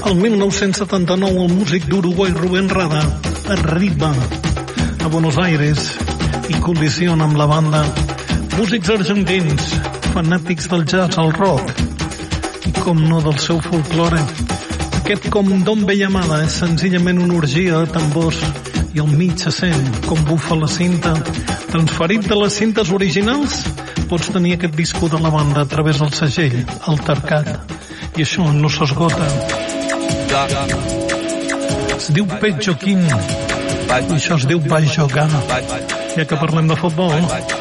El 1979 el músic d'Uruguai Rubén Rada arriba a Buenos Aires i col·lidiciona amb la banda. Músics argentins, fanàtics del jazz, el rock i com no del seu folklore. Aquest com Don Bellamada és senzillament una orgia de tambors i al mig se sent com bufa la cinta. Transferit de les cintes originals, pots tenir aquest disco de la banda a través del segell, el Tercat. I això no s'esgota. Es diu Pecho King i això es diu Vai Jogar. Ja que parlem de futbol,